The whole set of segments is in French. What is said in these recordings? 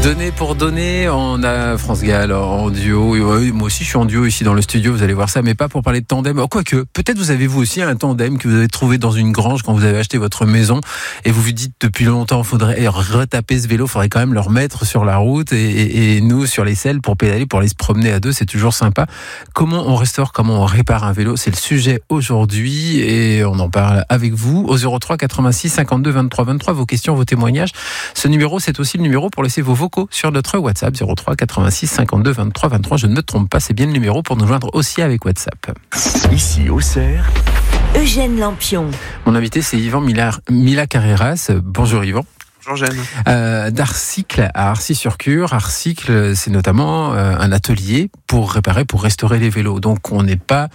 Donner pour donner, on a France Gall en duo. Oui, moi aussi je suis en duo ici dans le studio, vous allez voir ça, mais pas pour parler de tandem. Quoique, peut-être vous avez vous aussi un tandem que vous avez trouvé dans une grange quand vous avez acheté votre maison et vous vous dites depuis longtemps, il faudrait retaper ce vélo, il faudrait quand même le remettre sur la route et nous sur les selles pour pédaler, pour aller se promener à deux, c'est toujours sympa. Comment on restaure, comment on répare un vélo, c'est le sujet aujourd'hui et on en parle avec vous au 03 86 52 23 23, vos questions, vos témoignages. Ce numéro, c'est aussi le numéro pour laisser vos vocaux sur notre WhatsApp 03 86 52 23 23. Je ne me trompe pas, c'est bien le numéro pour nous joindre aussi avec WhatsApp. Ici, Auxerre, Eugène Lampion. Mon invité, c'est Yvan Mila Carreras. Bonjour Yvan. Bonjour Jeanne. D'Arcycle à Arcy-sur-Cure. Arcycle, c'est notamment un atelier pour réparer, pour restaurer les vélos. Donc on n'est pas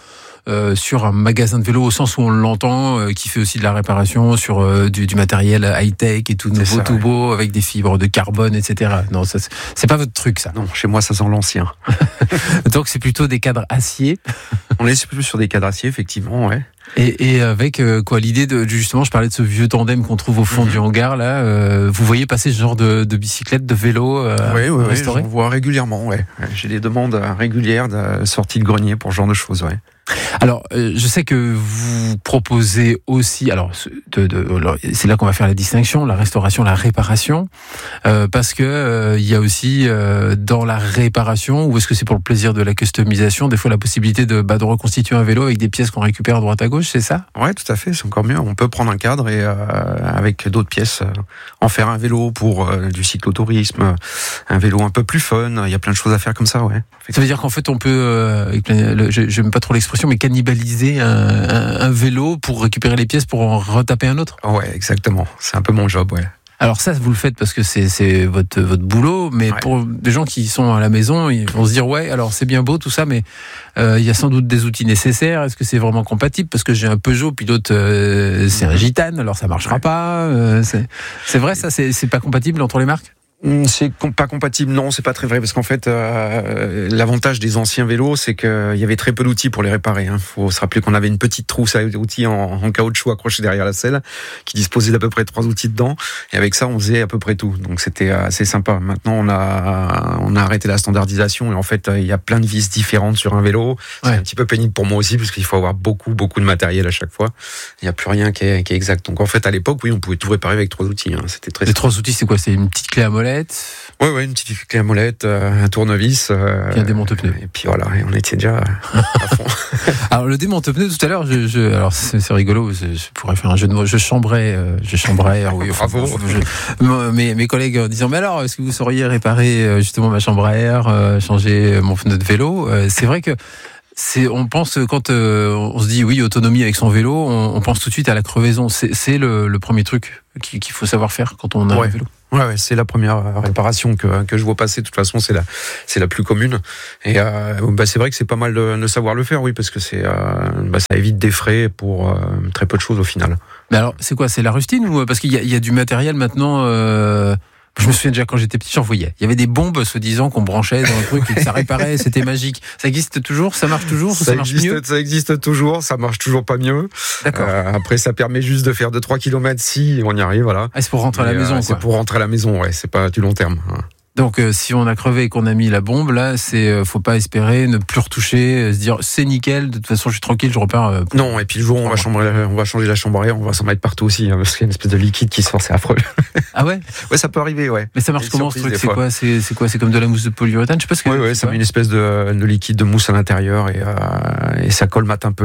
sur un magasin de vélos au sens où on l'entend, qui fait aussi de la réparation sur du matériel high-tech et tout nouveau, tout beau, avec des fibres de carbone, etc. Non, ça, c'est pas votre truc, ça. Non, chez moi, ça sent l'ancien. Donc c'est plutôt des cadres acier. On est plus sur des cadres acier, effectivement, ouais. Et avec quoi, l'idée de justement, je parlais de ce vieux tandem qu'on trouve au fond du hangar là. Vous voyez passer ce genre de bicyclette, de vélo restauré. Oui, je vois régulièrement. Ouais. J'ai des demandes régulières de sortie de grenier pour ce genre de choses. Ouais. Alors, je sais que vous proposez aussi, alors c'est là qu'on va faire la distinction, la restauration, la réparation, parce que il y a aussi dans la réparation, ou est-ce que c'est pour le plaisir de la customisation, des fois la possibilité de reconstituer un vélo avec des pièces qu'on récupère à droite à gauche, c'est ça ? Ouais, tout à fait, c'est encore mieux. On peut prendre un cadre et avec d'autres pièces en faire un vélo pour du cyclotourisme, un vélo un peu plus fun. Il y a plein de choses à faire comme ça, ouais. Ça veut dire qu'en fait on peut, j'aime pas trop l'expression, mais cannibaliser un vélo pour récupérer les pièces pour en retaper un autre. Ouais, exactement. C'est un peu mon job, ouais. Alors ça, vous le faites parce que c'est votre boulot, mais pour des gens qui sont à la maison, ils vont se dire ouais, alors c'est bien beau tout ça, mais il y a sans doute des outils nécessaires. Est-ce que c'est vraiment compatible ? Parce que j'ai un Peugeot, puis l'autre c'est un Gitane, alors ça marchera pas. C'est vrai, ça, c'est pas compatible entre les marques ? C'est pas compatible, non, c'est pas très vrai, parce qu'en fait, l'avantage des anciens vélos, c'est qu'il y avait très peu d'outils pour les réparer. Faut se rappeler qu'on avait une petite trousse à outils en caoutchouc accrochée derrière la selle, qui disposait d'à peu près 3 outils dedans, et avec ça, on faisait à peu près tout. Donc c'était assez sympa. Maintenant, on a arrêté la standardisation, et en fait, il y a plein de vis différentes sur un vélo. C'est un petit peu pénible pour moi aussi, parce qu'il faut avoir beaucoup de matériel à chaque fois. Il n'y a plus rien qui est exact. Donc en fait, à l'époque, oui, on pouvait tout réparer avec 3 outils. C'était très. Les 3 outils, c'est quoi ? C'est une petite clé à molette ? Ouais, une petite clé à molette, un tournevis. Et un démonte-pneu. Et puis voilà, et on était déjà à fond. Alors le démonte-pneu, tout à l'heure, alors c'est rigolo, je pourrais faire un jeu de mots. Je chambrais, oui. Bravo. Mes collègues en disant, mais alors, est-ce que vous sauriez réparer justement ma chambre à air, changer mon pneu de vélo ? C'est vrai que on pense, quand on se dit oui, autonomie avec son vélo, on pense tout de suite à la crevaison. C'est le premier truc qu'il faut savoir faire quand on a un vélo. Ouais, c'est la première réparation que je vois passer. De toute façon, c'est la plus commune. Et c'est vrai que c'est pas mal de savoir le faire, oui, parce que ça évite des frais pour très peu de choses au final. Mais alors, c'est quoi ? C'est la rustine ou parce qu'il y a du matériel maintenant je me souviens déjà quand j'étais petit, j'en voyais. Il y avait des bombes, soi-disant, qu'on branchait dans le truc et que ça réparait, c'était magique. Ça existe toujours ? Ça marche toujours ? Ça marche mieux ? Ça existe toujours, ça marche toujours pas mieux. D'accord. Après, ça permet juste de faire 2-3 km si on y arrive, voilà. C'est pour rentrer à la maison, quoi. C'est pour rentrer à la maison, ouais, c'est pas du long terme. Donc si on a crevé et qu'on a mis la bombe, là, faut pas espérer ne plus retoucher, se dire c'est nickel, de toute façon je suis tranquille, je repars. Non, et puis le jour où on va changer la chambre à air, on va s'en mettre partout aussi, parce qu'il y a une espèce de liquide qui sort, c'est affreux. Ah ouais ? Ouais, ça peut arriver, ouais. Mais ça marche comment ce truc ? C'est quoi ? C'est comme de la mousse de polyuréthane ? Je sais pas ce que. Ouais, ça met une espèce de liquide de mousse à l'intérieur et ça colmate un peu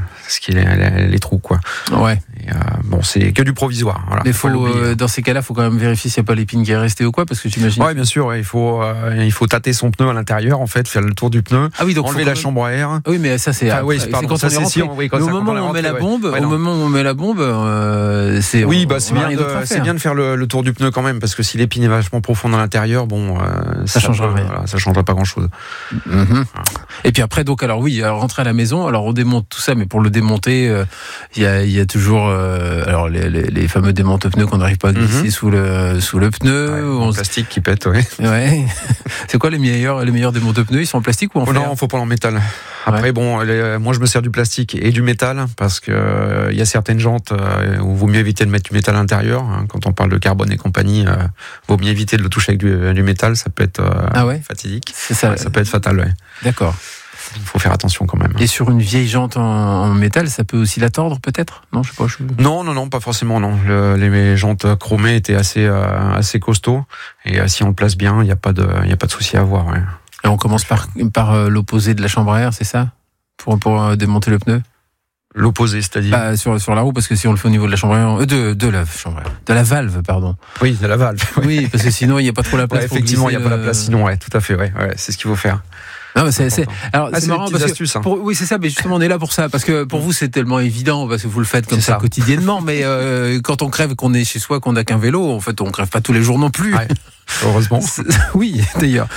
les trous, quoi. Ouais. Et, c'est que du provisoire. Voilà. Mais dans ces cas-là, faut quand même vérifier s'il n'y a pas l'épine qui est restée ou quoi, parce que j'imagine. Ouais, bien sûr, il faut tâter son pneu à l'intérieur, en fait, faire le tour du pneu, donc enlever la chambre à air. Oui, mais ça c'est. C'est quand on est rentré. Au moment où on met la bombe, c'est. Oui, c'est bien de faire le tour du pneu quand même, parce que si l'épine est vachement profonde à l'intérieur, ça changera rien. Ça changera pas grand-chose. Mm-hmm. Et puis après, donc rentrer à la maison, alors on démonte tout ça, mais pour le démonter, il y a toujours les fameux démonte-pneus qu'on n'arrive pas à glisser sous le pneu. En plastique qui pète, ouais. Ouais. C'est quoi les meilleurs démonte-pneus ? Ils sont en plastique ou en fer ? Non, faut pas en métal. Après, bon, moi je me sers du plastique et du métal parce que il y a certaines jantes où vaut mieux éviter de mettre du métal à l'intérieur. Quand on parle de carbone et compagnie, vaut mieux éviter de le toucher avec du métal. Ça peut être fatidique. C'est ça. Ça peut être fatal. Ouais. D'accord. Il faut faire attention quand même. Et sur une vieille jante en métal, ça peut aussi la tordre peut-être ? Non, je sais pas. Non, pas forcément. Non, les jantes chromées étaient assez costauds et si on le place bien, il n'y a pas de souci à avoir. Ouais. Et on commence par l'opposé de la chambre à air, c'est ça ? Pour démonter le pneu ? L'opposé, c'est-à-dire sur la roue, parce que si on le fait au niveau de la chambre à air, de la valve, pardon. Oui, de la valve. Oui, parce que sinon il n'y a pas trop la place. Ouais, effectivement, il n'y a pas la place. Sinon, tout à fait. Ouais, c'est ce qu'il faut faire. Non, mais c'est marrant parce astuces, que oui, c'est ça, mais justement on est là pour ça parce que pour vous c'est tellement évident parce que vous le faites comme ça quotidiennement, mais quand on crève, qu'on est chez soi, qu'on n'a qu'un vélo, en fait on crève pas tous les jours non plus. Ouais. Heureusement. Oui, d'ailleurs.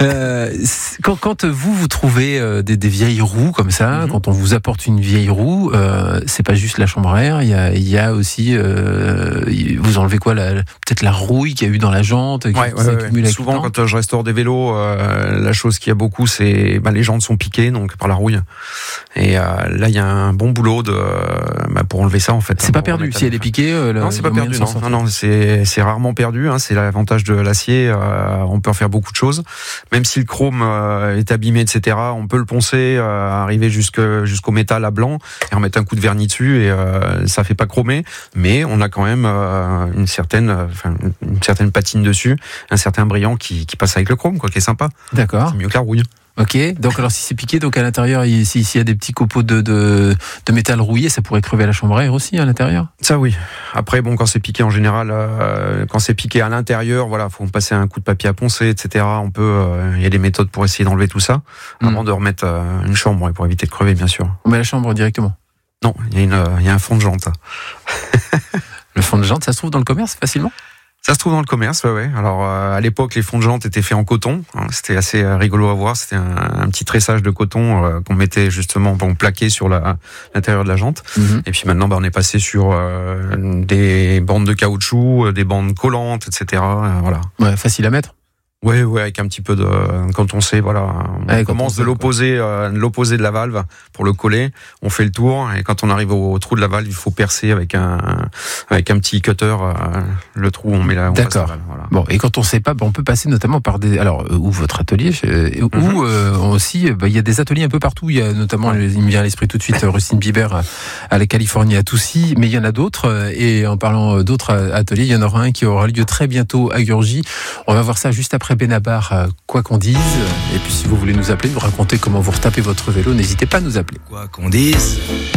Quand vous trouvez des vieilles roues comme ça, quand on vous apporte une vieille roue, c'est pas juste la chambre à air, il y a aussi vous enlevez quoi, peut-être la rouille qu'il y a eu dans la jante qui s'accumule. Souvent quand je restaure des vélos, la chose qu'il y a beaucoup, c'est les jantes sont piquées donc par la rouille. Et là il y a un bon boulot pour enlever ça en fait. C'est pas perdu si elle est piquée. Non, c'est pas perdu. Non, c'est rarement perdu. C'est l'avantage de l'acier. On peut en faire beaucoup de choses. Même si le chrome est abîmé, etc., on peut le poncer, arriver jusqu'au métal à blanc et remettre un coup de vernis dessus et ça fait pas chromer, mais on a quand même une certaine patine dessus, un certain brillant qui passe avec le chrome, qui est sympa. D'accord. C'est mieux que la rouille. Ok, donc alors si c'est piqué, donc à l'intérieur, s'il y a des petits copeaux de métal rouillé, ça pourrait crever la chambre à air aussi à l'intérieur ? Ça oui. Après, quand c'est piqué en général, quand c'est piqué à l'intérieur, faut passer un coup de papier à poncer, etc. Il y a des méthodes pour essayer d'enlever tout ça, avant de remettre une chambre, pour éviter de crever, bien sûr. On met la chambre directement ? Non, il y a un fond de jante. Le fond de jante, ça se trouve dans le commerce facilement ? Ça se trouve dans le commerce, ouais. Alors à l'époque, les fonds de jante étaient faits en coton. C'était assez rigolo à voir. C'était un petit tressage de coton qu'on mettait justement pour plaquer sur l'intérieur de la jante. Et puis maintenant, on est passé sur des bandes de caoutchouc, des bandes collantes, etc. Voilà. Ouais, facile à mettre. Ouais, avec un petit peu de, quand on sait, on commence de l'opposé de la valve pour le coller, on fait le tour, et quand on arrive au trou de la valve, il faut percer avec un petit cutter, le trou, on met D'accord. Voilà. Bon, et quand on sait pas, on peut passer notamment par ou votre atelier, ou aussi, il y a des ateliers un peu partout, il y a notamment, il me vient à l'esprit tout de suite, Rustin Bieber à la Californie, à Toussy, mais il y en a d'autres, et en parlant d'autres ateliers, il y en aura un qui aura lieu très bientôt à Gurgy. On va voir ça juste après Benabar, quoi qu'on dise. Et puis si vous voulez nous appeler, nous raconter comment vous retapez votre vélo, n'hésitez pas à nous appeler. Quoi qu'on dise.